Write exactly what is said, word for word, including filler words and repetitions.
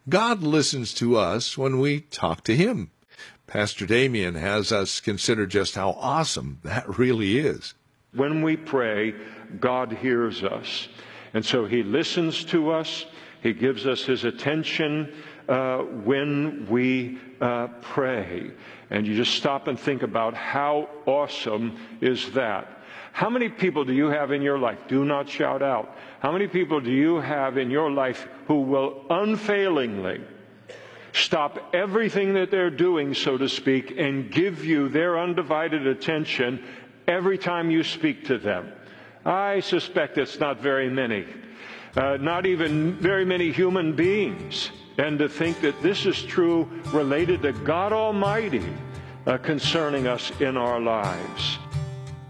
God listens to us when we talk to him. Pastor Damien has us consider just how awesome that really is. When we pray, God hears us. And so he listens to us. He gives us his attention uh, when we uh, pray. And you just stop and think about how awesome is that. How many people do you have in your life? Do not shout out. How many people do you have in your life who will unfailingly stop everything that they're doing, so to speak, and give you their undivided attention every time you speak to them? I suspect it's not very many. Uh, not even very many human beings. And to think that this is true related to God Almighty uh, concerning us in our lives.